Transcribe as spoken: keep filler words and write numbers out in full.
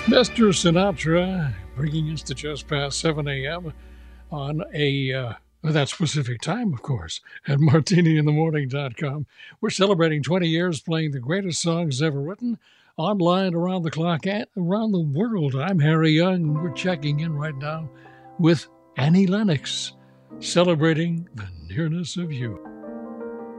Mister Sinatra bringing us to just past seven a.m. on a uh, that specific time, of course, at martini in the morning dot com. We're celebrating twenty years playing the greatest songs ever written online, around the clock, and around the world. I'm Harry Young. We're checking in right now with Annie Lennox, celebrating the nearness of you.